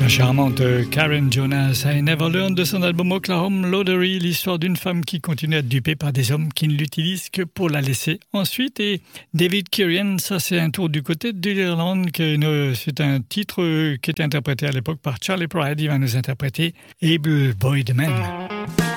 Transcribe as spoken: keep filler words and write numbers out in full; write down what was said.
Charmante Karen Jonas, I Never Learned de son album Oklahoma Lottery, l'histoire d'une femme qui continue à être dupée par des hommes qui ne l'utilisent que pour la laisser ensuite. Et David Kirian, ça c'est un tour du côté de l'Irlande, c'est un titre qui était interprété à l'époque par Charlie Pride, il va nous interpréter Able Boy the Man.